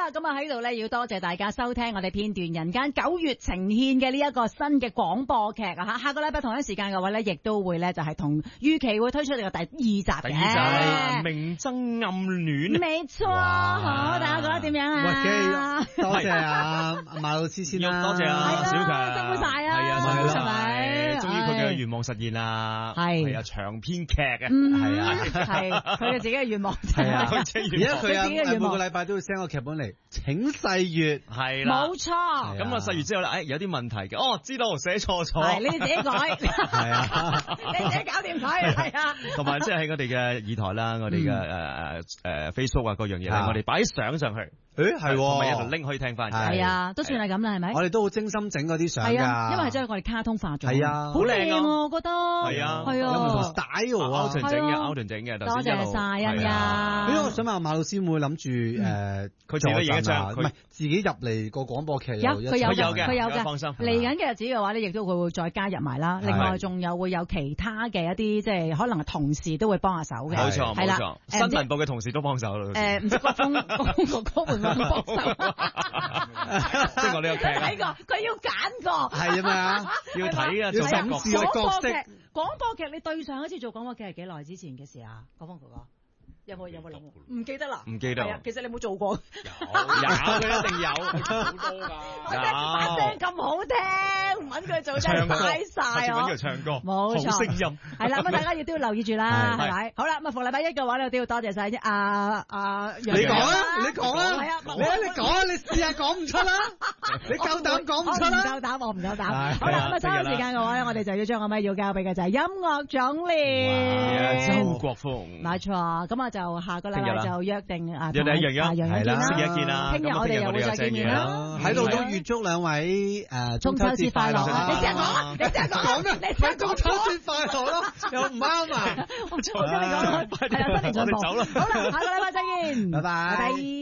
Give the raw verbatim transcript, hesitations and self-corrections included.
啦，咁啊喺度咧要多謝大家收聽我哋片段人間九月呈獻嘅呢一個新嘅廣播劇啊吓，下個禮拜同一時間嘅話咧，亦都會咧就係同預期會推出呢個第二集嘅。 第二集明爭暗戀。 沒錯，好，大家覺得點樣啊？ 多謝啊馬老師先啦， 多謝啊小強， 辛苦晒啊， 係啊，辛苦晒，終於佢嘅係願望實現啦， 係係啊，長篇劇啊， 係啊，係佢嘅自己嘅願望， 係啊， 佢自己願望而家佢啊自己嘅願望每個禮拜都會 send 個劇本嚟，請細閱， 係啦， 冇錯。 咁啊細閱之後咧，誒有啲問題嘅，哦知道寫錯咗， 係你哋自己改， 係啊， 你自己搞掂佢，係啊。 同埋即係喺我哋嘅二台啦，我哋嘅誒誒誒 Facebook 啊嗰樣嘢咧，我哋擺啲相上去。 誒係， 同埋有條 link 可以聽翻。 係啊，都算係咁啦，係咪？ 我哋都好精心整嗰啲相㗎。 係啊，因為係將我哋卡通化咗。 係啊， 好靚啊，我覺得。 係啊， 係啊， 有唔同 style 啊， 歐頓整嘅，歐頓整嘅。 多謝晒欣欣。 因為我想問下馬老師會諗住誒， 佢自己影一張， 唔係自己入嚟個廣播劇有佢有嘅，佢有嘅。 放心。 嚟緊嘅日子嘅話咧，亦都會會再加入埋啦。另外仲有會有其他嘅一啲即係可能係同事都會幫下手嘅。 冇錯，冇錯。新聞部嘅同事都幫手啦。 誒，唔知國風哥哥會唔會幫手？ 即係我呢個劇睇過，佢要揀過， 係啊嘛， 要睇啊， 要審視個角色。 廣播劇你對上一次做廣播劇係幾耐之前嘅事啊？國風哥哥。有冇有冇諗？唔記得啦， 唔記得。 係啊，其實你冇做過。 有有，佢一定有，好多㗎。 我聽把聲咁好聽，揾佢做真係嘥晒啊！揾佢唱歌， 冇錯， 好聲音。 係啦，咁大家亦都要留意住啦，係咪？好啦，咁啊，逢禮拜一嘅話咧，都要多謝晒阿阿楊。 你講啊，你講啊， 係啊， 你啊，你講啊，你試下講唔出啦，你夠膽講唔出啦？ 唔夠膽，我唔夠膽。好啦，咁啊，稍後時間嘅話咧，我哋就要將個咪要交俾嘅就係音樂總連周國峰。 冇錯，咁啊。就下個禮拜就約定啊， 約定一樣樣， 係啦， 星期一見啦。 聽日我哋又會再見面啦。 喺度都預祝兩位誒中秋節快樂啊！ 你成日講，你成日講咩？你咪中秋節快樂咯，又唔啱啊！ 我跟你講，係啊，新年進步。 走啦， 好啦，下個禮拜再見， 拜拜。 拜拜。